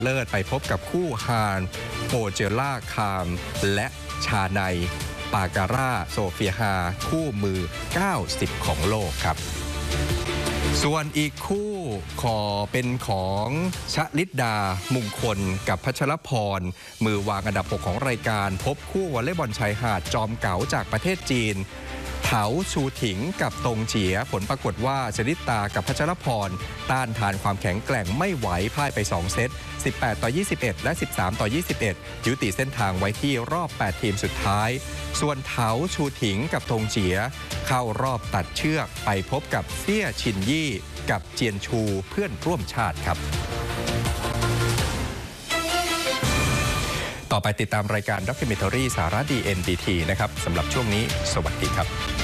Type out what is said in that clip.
เลิศไปพบกับคู่ฮานโอเจล่าคามและชาไนปาการ่าโซเฟียฮาคู่มือ 90 ของโลกครับส่วนอีกคู่เป็นของชลิดามุงคลกับพัชรพรมือวางอันดับ 6 ของรายการพบคู่วอลเลย์บอลชายหาดจอมเก๋าจากประเทศจีนเถาชูถิงกับตงเจียผลปรากฏว่าชลิตากับพัชรพรต้านทานความแข็งแกร่งไม่ไหวพ่ายไป2เซต18-21 และ 13-21 ยุติเส้นทางไว้ที่รอบ 8 ทีมสุดท้ายส่วนเถาชูถิงกับตงเจียเข้ารอบตัดเชือกไปพบกับเซี่ยชินยี่กับเจียนชูเพื่อนร่วมชาติครับต่อไปติดตามรายการ Documentary สาระดี NDT นะครับสำหรับช่วงนี้สวัสดีครับ